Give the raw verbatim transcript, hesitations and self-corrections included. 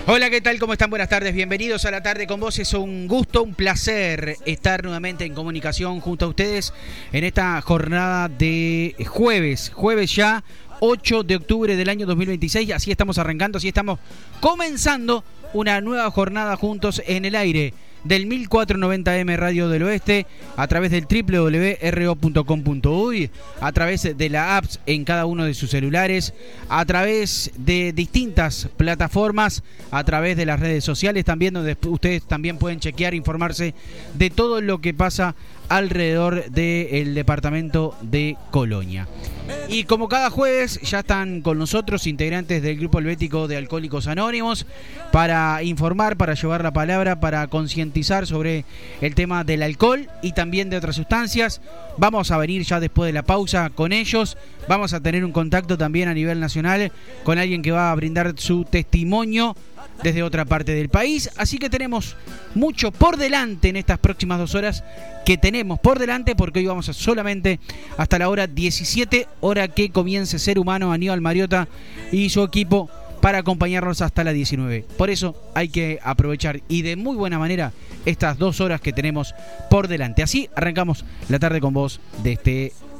Hola, ¿qué tal? ¿Cómo están? Buenas tardes, bienvenidos a La Tarde con Vos. Es un gusto, un placer estar nuevamente en comunicación junto a ustedes en esta jornada de jueves, jueves ya, ocho de octubre del año dos mil veintiséis. Así estamos arrancando, así estamos comenzando una nueva jornada juntos en el aire del mil cuatrocientos noventa eme Radio del Oeste, a través del doble u doble u doble u punto erre o punto com punto uy, a través de la apps en cada uno de sus celulares, a través de distintas plataformas, a través de las redes sociales también, donde ustedes también pueden chequear, informarse de todo lo que pasa alrededor del departamento de Colonia. Y como cada jueves ya están con nosotros integrantes del Grupo Helvético de Alcohólicos Anónimos para informar, para llevar la palabra, para concientizar sobre el tema del alcohol y también de otras sustancias. Vamos a venir ya después de la pausa con ellos. Vamos a tener un contacto también a nivel nacional con alguien que va a brindar su testimonio desde otra parte del país. Así que tenemos mucho por delante en estas próximas dos horas que tenemos por delante, porque hoy vamos a solamente hasta la hora diecisiete, hora que comience Ser Humano, Aníbal Mariota y su equipo para acompañarnos hasta las diecinueve. Por eso hay que aprovechar y de muy buena manera estas dos horas que tenemos por delante. Así arrancamos La Tarde con Vos de este